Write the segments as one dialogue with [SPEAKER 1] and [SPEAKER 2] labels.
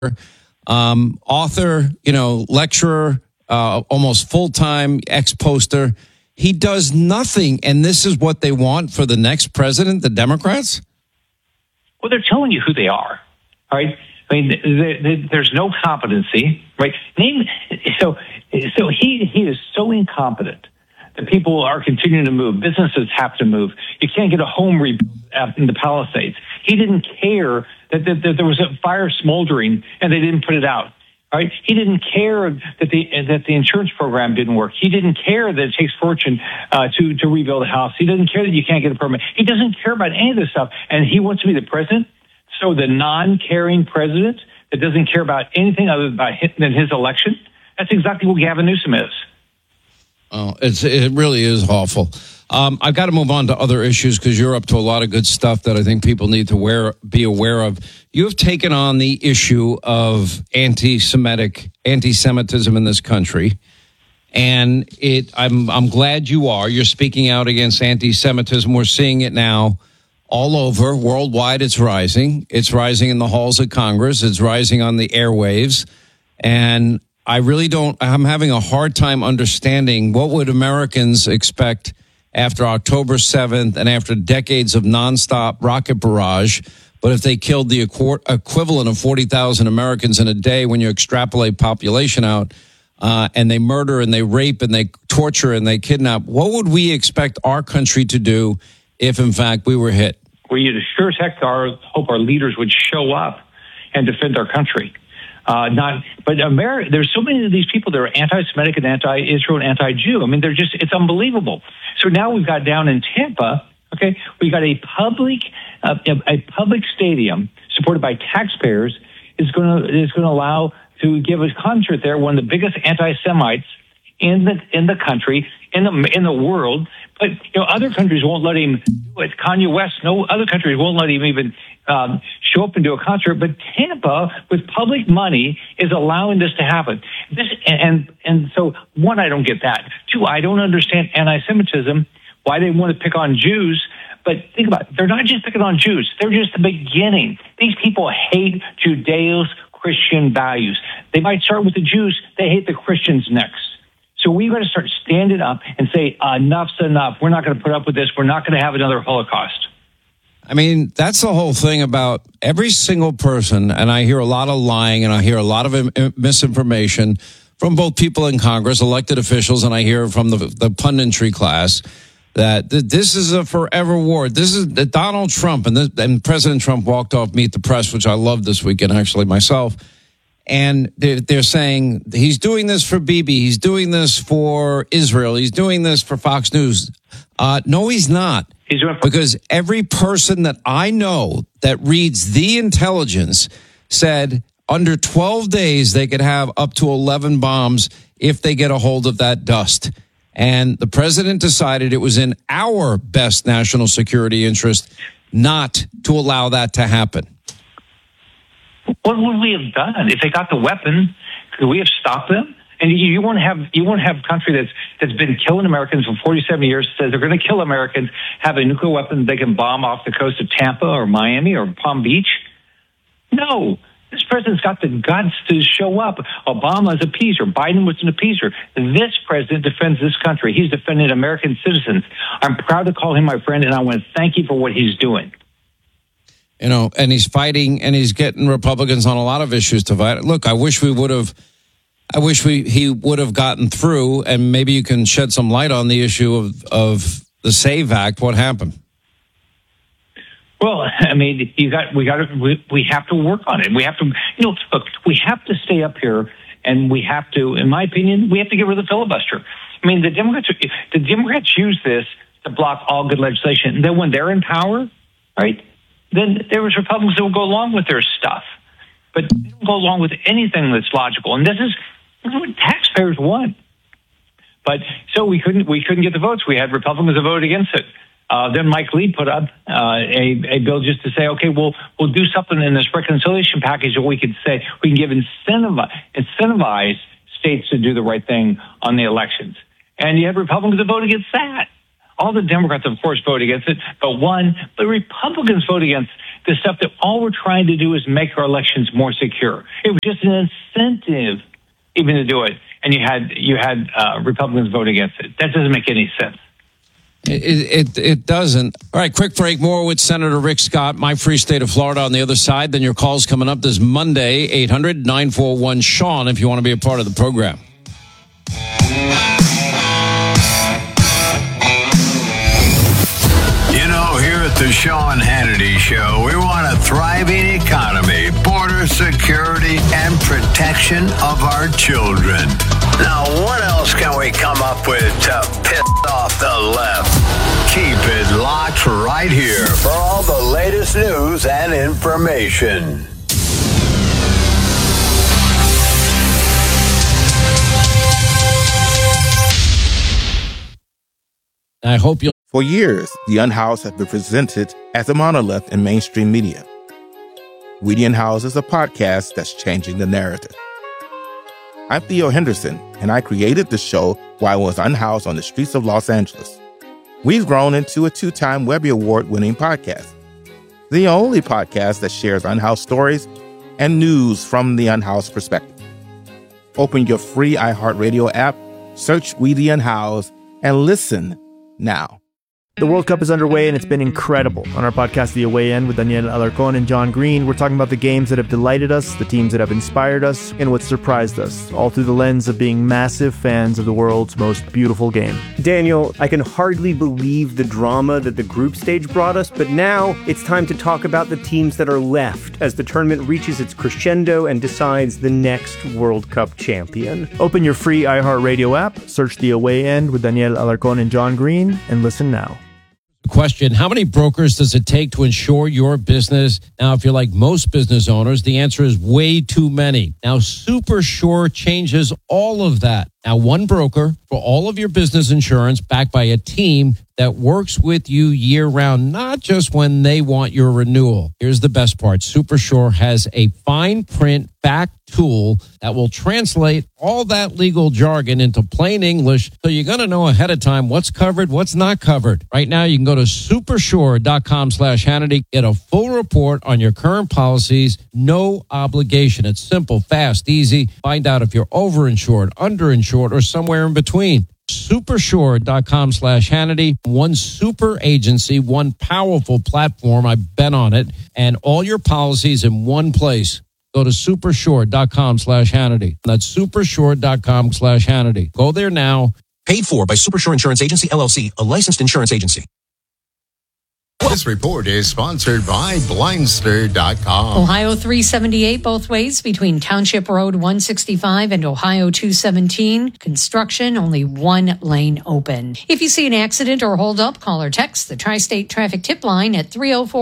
[SPEAKER 1] author, lecturer, almost full-time ex-poster. He does nothing, and this is what they want for the next president, the Democrats?
[SPEAKER 2] Well, they're telling you who they are, right? I mean, there's no competency, right? So he is so incompetent that people are continuing to move. Businesses have to move. You can't get a home rebuilt in the Palisades. He didn't care that there was a fire smoldering and they didn't put it out. Right? He didn't care that the insurance program didn't work. He didn't care that it takes fortune to rebuild a house. He doesn't care that you can't get a permit. He doesn't care about any of this stuff, and he wants to be the president. So the non-caring president that doesn't care about anything other than his election, that's exactly what Gavin Newsom is.
[SPEAKER 1] Oh, it really is awful. I've got to move on to other issues because you're up to a lot of good stuff that I think people need to be aware of. You have taken on the issue of anti-Semitism in this country, and I'm glad you are. You're speaking out against anti-Semitism. We're seeing it now all over, worldwide. It's rising. It's rising in the halls of Congress. It's rising on the airwaves, and I'm having a hard time understanding what would Americans expect after October 7th and after decades of nonstop rocket barrage. But if they killed the equivalent of 40,000 Americans in a day, when you extrapolate population out, and they murder and they rape and they torture and they kidnap, what would we expect our country to do if, in fact, we were hit?
[SPEAKER 2] We sure as heck hope our leaders would show up and defend our country. But there's so many of these people that are anti-Semitic and anti-Israel and anti-Jew. I mean, it's unbelievable. So now we've got down in Tampa, okay, we got a public stadium supported by taxpayers is going to allow to give a concert there. One of the biggest anti-Semites in the country, in the world. But other countries won't let him do it. Kanye West, no other countries won't let him even show up and do a concert. But Tampa, with public money, is allowing this to happen. And so, one, I don't get that. Two, I don't understand anti-Semitism, why they want to pick on Jews. But think about it. They're not just picking on Jews. They're just the beginning. These people hate Judeo-Christian values. They might start with the Jews. They hate the Christians next. So we've got to start standing up and say, enough's enough. We're not going to put up with this. We're not going to have another Holocaust.
[SPEAKER 1] I mean, that's the whole thing about every single person, and I hear a lot of lying and I hear a lot of misinformation from both people in Congress, elected officials, and I hear from the punditry class that this is a forever war. This is Donald Trump, and President Trump walked off Meet the Press, which I loved this weekend, actually, myself. And they're saying he's doing this for Bibi. He's doing this for Israel. He's doing this for Fox News. No, he's not. Because every person that I know that reads The Intelligence said under 12 days they could have up to 11 bombs if they get a hold of that dust. And the president decided it was in our best national security interest not to allow that to happen.
[SPEAKER 2] What would we have done if they got the weapon? Could we have stopped them? And you won't have a country that's been killing Americans for 47 years, says they're going to kill Americans, have a nuclear weapon they can bomb off the coast of Tampa or Miami or Palm Beach. No, this president's got the guts to show up. Obama's a appeaser. Biden was an appeaser. This president defends this country. He's defending American citizens. I'm proud to call him my friend, and I want to thank you for what he's doing.
[SPEAKER 1] And he's fighting, and he's getting Republicans on a lot of issues to fight. Look, I wish he would have gotten through, and maybe you can shed some light on the issue of the SAVE Act. What happened?
[SPEAKER 2] Well, I mean, we have to work on it. We have to, look, we have to stay up here, and we have to, in my opinion, we have to get rid of the filibuster. I mean, the Democrats use this to block all good legislation. And then when they're in power, right? Then there was Republicans that will go along with their stuff, but they don't go along with anything that's logical. And this is what taxpayers want. But so we couldn't get the votes. We had Republicans that voted against it. Then Mike Lee put up a bill just to say, okay, we'll do something in this reconciliation package that we could say we can give incentivize states to do the right thing on the elections. And you had Republicans that vote against that. All the Democrats, of course, vote against it, but Republicans vote against the stuff that all we're trying to do is make our elections more secure. It was just an incentive even to do it, and you had Republicans vote against it. That doesn't make any sense.
[SPEAKER 1] It doesn't. All right, quick break. More with Senator Rick Scott, my free state of Florida, on the other side. Then your calls coming up this Monday, 800-941-SEAN, if you want to be a part of the program.
[SPEAKER 3] You know, here at the Sean Hannity Show, we want a thriving economy, border security, and protection of our children. Now, what else can we come up with to piss off the left? Keep it locked right here for all the latest news and information.
[SPEAKER 1] I hope you'll...
[SPEAKER 4] For years, the Unhoused have been presented as a monolith in mainstream media. We the Unhoused is a podcast that's changing the narrative. I'm Theo Henderson, and I created the show while I was unhoused on the streets of Los Angeles. We've grown into a 2-time Webby Award-winning podcast, the only podcast that shares unhoused stories and news from the unhoused perspective. Open your free iHeartRadio app, search We the Unhoused, and listen now.
[SPEAKER 5] The World Cup is underway, and it's been incredible. On our podcast, The Away End, with Daniel Alarcón and John Green, we're talking about the games that have delighted us, the teams that have inspired us, and what surprised us, all through the lens of being massive fans of the world's most beautiful game.
[SPEAKER 6] Daniel, I can hardly believe the drama that the group stage brought us, but now it's time to talk about the teams that are left as the tournament reaches its crescendo and decides the next World Cup champion.
[SPEAKER 5] Open your free iHeartRadio app, search The Away End with Daniel Alarcón and John Green, and listen now.
[SPEAKER 1] Question: how many brokers does it take to insure your business? Now, if you're like most business owners, the answer is way too many. Now, SuperSure changes all of that. Now, one broker for all of your business insurance, backed by a team that works with you year-round, not just when they want your renewal. Here's the best part. SuperSure has a fine print back tool that will translate all that legal jargon into plain English, so you're going to know ahead of time what's covered, what's not covered. Right now, you can go to supersure.com/Hannity, get a full report on your current policies, no obligation. It's simple, fast, easy. Find out if you're overinsured, underinsured, or somewhere in between. Supersure.com/Hannity. One super agency, one powerful platform. I've been on it, and all your policies in one place. Go to supersure.com/Hannity. That's supersure.com/Hannity. Go there now.
[SPEAKER 7] Paid for by Supersure Insurance Agency, LLC, a licensed insurance agency.
[SPEAKER 8] This report is sponsored by Blindster.com.
[SPEAKER 9] Ohio 378 both ways between Township Road 165 and Ohio 217. Construction, only one lane open. If you see an accident or hold up, call or text the Tri-State Traffic Tip Line at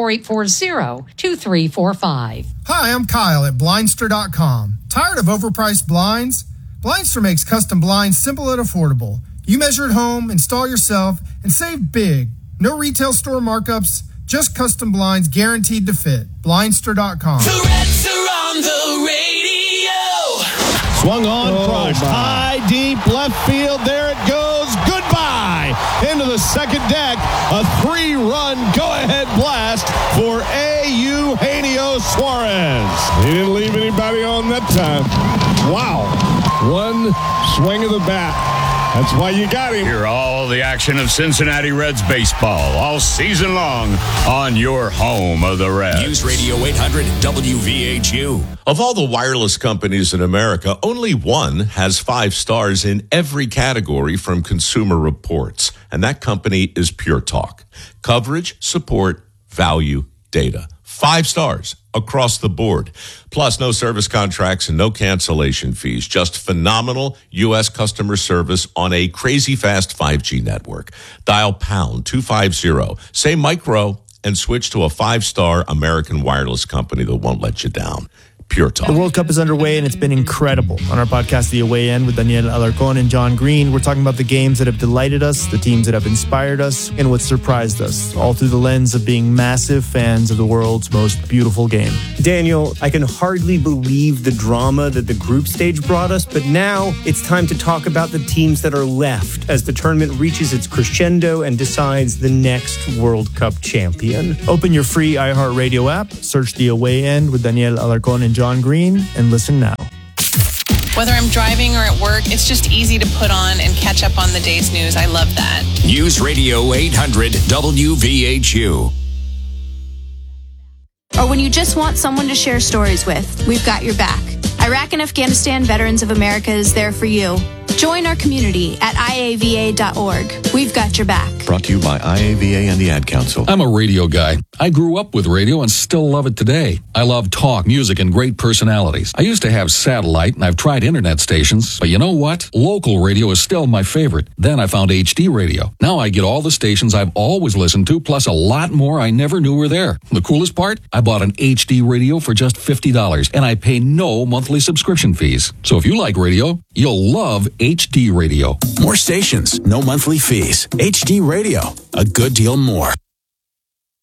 [SPEAKER 9] 304-840-2345.
[SPEAKER 10] Hi, I'm Kyle at Blindster.com. Tired of overpriced blinds? Blindster makes custom blinds simple and affordable. You measure at home, install yourself, and save big. No retail store markups, just custom blinds guaranteed to fit. Blindster.com.
[SPEAKER 11] The Reds are on the radio.
[SPEAKER 12] Swung on, crushed. High, deep, left field. There it goes. Goodbye. Into the second deck. A 3-run go-ahead blast for Eugenio Suarez. He didn't leave anybody on that time. Wow. One swing of the bat. That's why you got him.
[SPEAKER 13] Hear all the action of Cincinnati Reds baseball all season long on your home of the Reds.
[SPEAKER 7] News Radio 800 WVHU.
[SPEAKER 14] Of all the wireless companies in America, only one has 5 stars in every category from Consumer Reports, and that company is Pure Talk. Coverage, support, value, data. 5 stars across the board. Plus, no service contracts and no cancellation fees. Just phenomenal U.S. customer service on a crazy fast 5G network. Dial pound 250, say micro, and switch to a 5-star American wireless company that won't let you down. Pure Talk.
[SPEAKER 5] The World Cup is underway, and it's been incredible. On our podcast, The Away End, with Daniel Alarcón and John Green, we're talking about the games that have delighted us, the teams that have inspired us, and what surprised us, all through the lens of being massive fans of the world's most beautiful game.
[SPEAKER 6] Daniel, I can hardly believe the drama that the group stage brought us, but now it's time to talk about the teams that are left as the tournament reaches its crescendo and decides the next World Cup champion.
[SPEAKER 5] Open your free iHeartRadio app, search The Away End with Daniel Alarcón and John Green, and listen now.
[SPEAKER 15] Whether I'm driving or at work, it's just easy to put on and catch up on the day's news. I love that.
[SPEAKER 16] News Radio 800 WVHU.
[SPEAKER 17] Or when you just want someone to share stories with, we've got your back. Iraq and Afghanistan Veterans of America is there for you. Join our community at IAVA.org. We've got your back.
[SPEAKER 18] Brought to you by IAVA and the Ad Council.
[SPEAKER 19] I'm a radio guy. I grew up with radio and still love it today. I love talk, music, and great personalities. I used to have satellite, and I've tried internet stations. But you know what? Local radio is still my favorite. Then I found HD radio. Now I get all the stations I've always listened to, plus a lot more I never knew were there. The coolest part? I bought an HD radio for just $50, and I pay no monthly subscription fees. So if you like radio, you'll love HD radio.
[SPEAKER 16] More stations, no monthly fees. HD Radio, a good deal more.